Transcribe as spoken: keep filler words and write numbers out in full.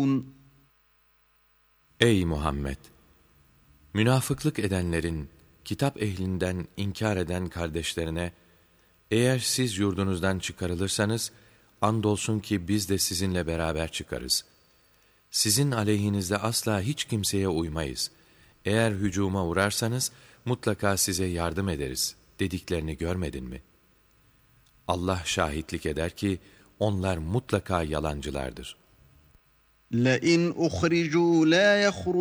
Ey Muhammed! Münafıklık edenlerin, kitap ehlinden inkar eden kardeşlerine, eğer siz yurdunuzdan çıkarılırsanız, andolsun ki biz de sizinle beraber çıkarız. Sizin aleyhinizde asla hiç kimseye uymayız. Eğer hücuma uğrarsanız, mutlaka size yardım ederiz dediklerini görmedin mi? Allah şahitlik eder ki, onlar mutlaka yalancılardır. لئن أخرجوا لا يخرجون